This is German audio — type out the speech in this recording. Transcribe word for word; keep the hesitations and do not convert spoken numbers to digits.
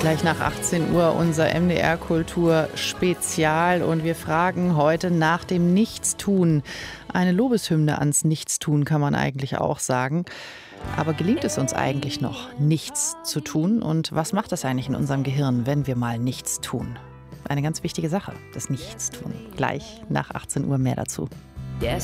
Gleich nach achtzehn Uhr unser M D R Kultur Spezial und wir fragen heute nach dem Nichtstun. Eine Lobeshymne ans Nichtstun kann man eigentlich auch sagen. Aber gelingt es uns eigentlich noch, nichts zu tun? Und was macht das eigentlich in unserem Gehirn, wenn wir mal nichts tun? Eine ganz wichtige Sache, das Nichtstun. Gleich nach achtzehn Uhr mehr dazu. Der